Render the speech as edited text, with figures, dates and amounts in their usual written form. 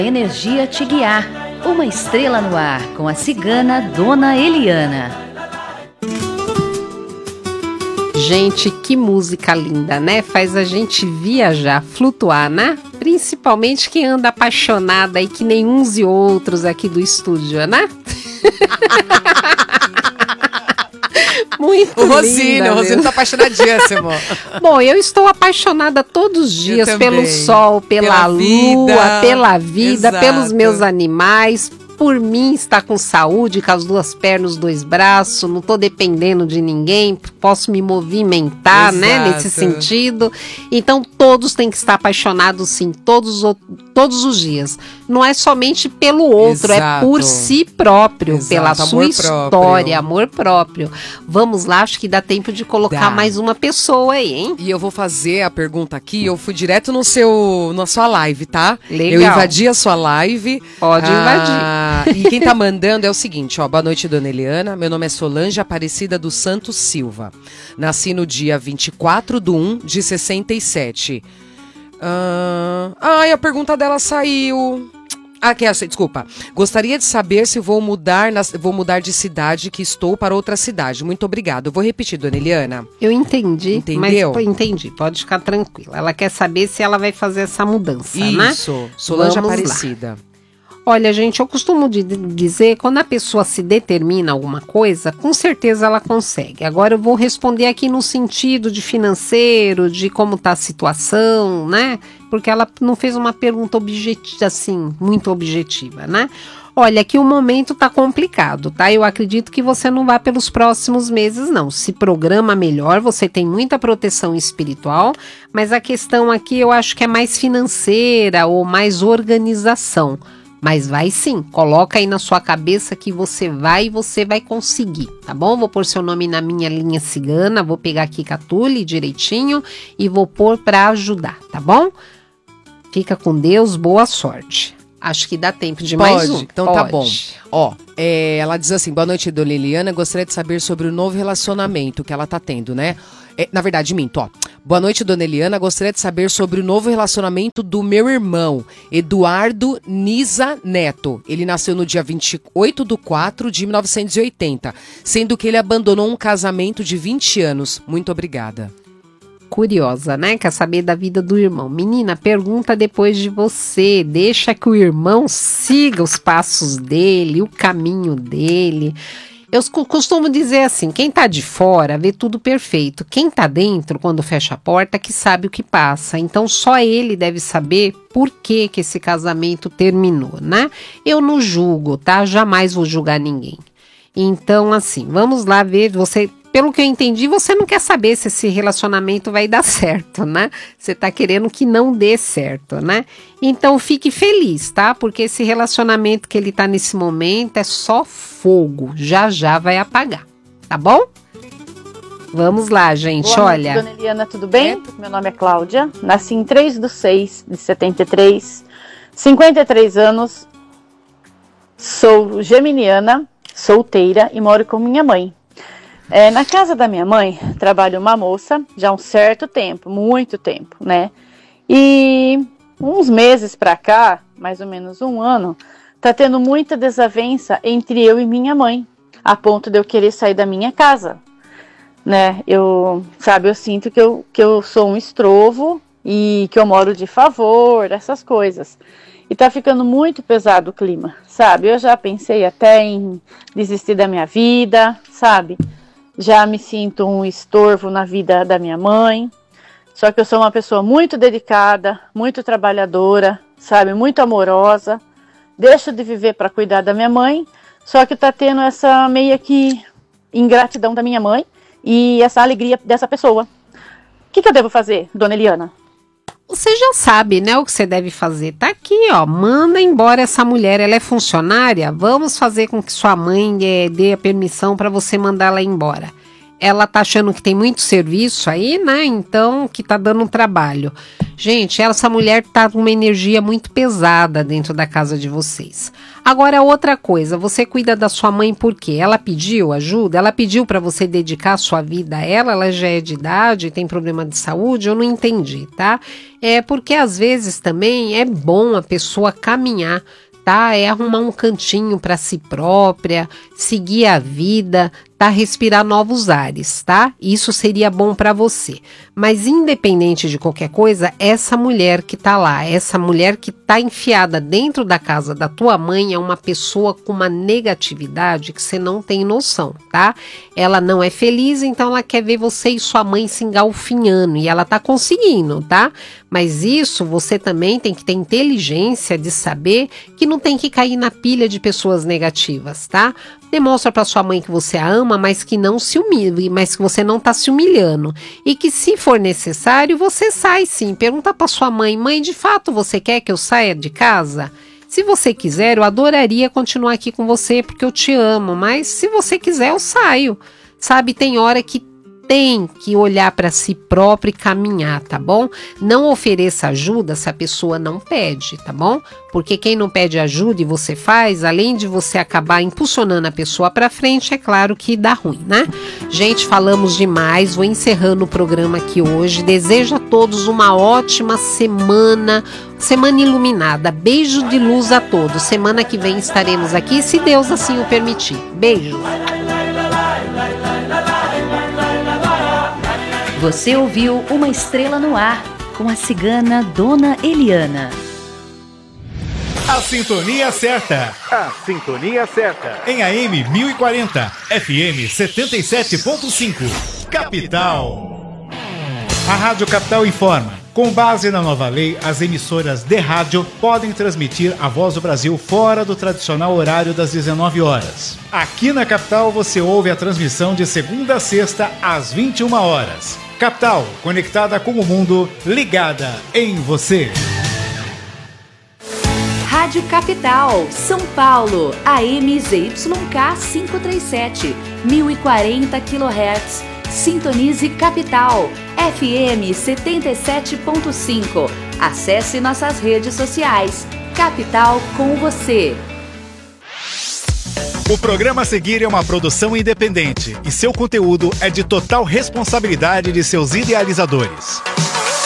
Energia te guiar. Uma estrela no ar com a cigana Dona Eliana. Gente, que música linda, né? Faz a gente viajar, flutuar, né? Principalmente quem anda apaixonada aí que nem uns e outros aqui do estúdio, né? Muito linda. O Rosino tá apaixonadíssimo. Bom, eu estou apaixonada todos os dias pelo sol, pela lua, pela vida, exato, pelos meus animais. Por mim, estar com saúde, com as duas pernas, os dois braços, não estou dependendo de ninguém, posso me movimentar, né, nesse sentido. Então, todos têm que estar apaixonados, sim, todos os dias. Não é somente pelo outro, exato, é por si próprio, exato, pela sua história, amor próprio. Vamos lá, acho que dá tempo de colocar mais uma pessoa aí, hein? E eu vou fazer a pergunta aqui, eu fui direto na sua live, tá? Legal. Eu invadi a sua live. Pode invadir. E quem tá mandando é o seguinte, ó, boa noite, Dona Eliana, meu nome é Solange Aparecida dos Santos Silva, nasci no dia 24/1/67. A pergunta dela saiu. Desculpa. Gostaria de saber se vou mudar de cidade que estou para outra cidade. Muito obrigado. Eu vou repetir, Dona Eliana. Eu entendi. Entendeu? Mas entendi. Pode ficar tranquila. Ela quer saber se ela vai fazer essa mudança, né? Isso. Solange Aparecida. Olha, gente, eu costumo dizer, quando a pessoa se determina alguma coisa, com certeza ela consegue. Agora eu vou responder aqui no sentido de financeiro, de como está a situação, né? Porque ela não fez uma pergunta objetiva, assim, muito objetiva, né? Olha, que o momento tá complicado, tá? Eu acredito que você não vá pelos próximos meses, não. Se programa melhor, você tem muita proteção espiritual, mas a questão aqui eu acho que é mais financeira ou mais organização. Mas vai sim, coloca aí na sua cabeça que você vai e você vai conseguir, tá bom? Vou pôr seu nome na minha linha cigana, vou pegar aqui Catule direitinho e vou pôr pra ajudar, tá bom? Fica com Deus, boa sorte. Acho que dá tempo de mais um. Então Pode. Tá bom. Ó, ela diz assim, boa noite, Dona Eliana, gostaria de saber sobre o novo relacionamento que ela tá tendo, né? Na verdade, minto, ó. Boa noite, Dona Eliana, gostaria de saber sobre o novo relacionamento do meu irmão, Eduardo Nisa Neto. Ele nasceu no dia 28/4/1980, sendo que ele abandonou um casamento de 20 anos. Muito obrigada. Curiosa, né? Quer saber da vida do irmão. Menina, pergunta depois de você. Deixa que o irmão siga os passos dele, o caminho dele. Eu costumo dizer assim, quem tá de fora vê tudo perfeito. Quem tá dentro, quando fecha a porta, que sabe o que passa. Então, só ele deve saber por que esse casamento terminou, né? Eu não julgo, tá? Jamais vou julgar ninguém. Então, assim, vamos lá ver, pelo que eu entendi, você não quer saber se esse relacionamento vai dar certo, né? Você tá querendo que não dê certo, né? Então fique feliz, tá? Porque esse relacionamento que ele tá nesse momento é só fogo, já vai apagar, tá bom? Vamos lá, gente, Boa noite, Dona Eliana, tudo bem? Meu nome é Cláudia, nasci em 3/6/73, 53 anos, sou geminiana, solteira e moro com minha mãe. Na casa da minha mãe, trabalha uma moça já há um certo tempo, muito tempo, né? E uns meses pra cá, mais ou menos um ano, tá tendo muita desavença entre eu e minha mãe, a ponto de eu querer sair da minha casa, né? Eu sinto que eu sou um estrovo e que eu moro de favor, essas coisas. E tá ficando muito pesado o clima, sabe? Eu já pensei até em desistir da minha vida, sabe? Já me sinto um estorvo na vida da minha mãe. Só que eu sou uma pessoa muito dedicada, muito trabalhadora, sabe? Muito amorosa. Deixo de viver para cuidar da minha mãe. Só que tá tendo essa meio que ingratidão da minha mãe e essa alegria dessa pessoa. O que eu devo fazer, Dona Eliana? Você já sabe, né, o que você deve fazer. Tá aqui, ó, manda embora essa mulher, ela é funcionária, vamos fazer com que sua mãe dê a permissão para você mandar ela embora. ela tá achando que tem muito serviço aí, né? Então, que tá dando um trabalho. Gente, essa mulher tá com uma energia muito pesada dentro da casa de vocês. Agora, outra coisa, você cuida da sua mãe por quê? Ela pediu ajuda? Ela pediu para você dedicar a sua vida a ela? Ela já é de idade, tem problema de saúde? Eu não entendi, tá? É porque às vezes também é bom a pessoa caminhar, tá? É arrumar um cantinho para si própria, seguir a vida, tá? Respirar novos ares, tá? Isso seria bom para você. Mas independente de qualquer coisa, essa mulher que tá lá, essa mulher que tá enfiada dentro da casa da tua mãe é uma pessoa com uma negatividade que você não tem noção, tá? Ela não é feliz, então ela quer ver você e sua mãe se engalfinhando e ela tá conseguindo, tá? Mas isso você também tem que ter inteligência de saber que não tem que cair na pilha de pessoas negativas, tá? Demonstra para sua mãe que você a ama, mas que não se humilhe, mas que você não tá se humilhando. E que se for necessário, você sai sim. Pergunta para sua mãe, mãe, de fato você quer que eu saia de casa? Se você quiser, eu adoraria continuar aqui com você porque eu te amo, mas se você quiser, eu saio. Sabe, tem hora que tem que olhar para si próprio e caminhar, tá bom? Não ofereça ajuda se a pessoa não pede, tá bom? Porque quem não pede ajuda e você faz, além de você acabar impulsionando a pessoa para frente, é claro que dá ruim, né? Gente, falamos demais, vou encerrando o programa aqui hoje. Desejo a todos uma ótima semana iluminada. Beijo de luz a todos. Semana que vem estaremos aqui, se Deus assim o permitir. Beijo. Você ouviu Uma Estrela no Ar, com a cigana Dona Eliana. A sintonia certa. A sintonia certa. Em AM 1040, FM 77.5. Capital. A Rádio Capital informa. Com base na nova lei, as emissoras de rádio podem transmitir a Voz do Brasil fora do tradicional horário das 19 horas. Aqui na Capital você ouve a transmissão de segunda a sexta às 21 horas. Capital, conectada com o mundo, ligada em você. Rádio Capital, São Paulo, AM ZYK 537, 1040 kHz. Sintonize Capital, FM 77.5. Acesse nossas redes sociais. Capital com você. O programa a seguir é uma produção independente e seu conteúdo é de total responsabilidade de seus idealizadores.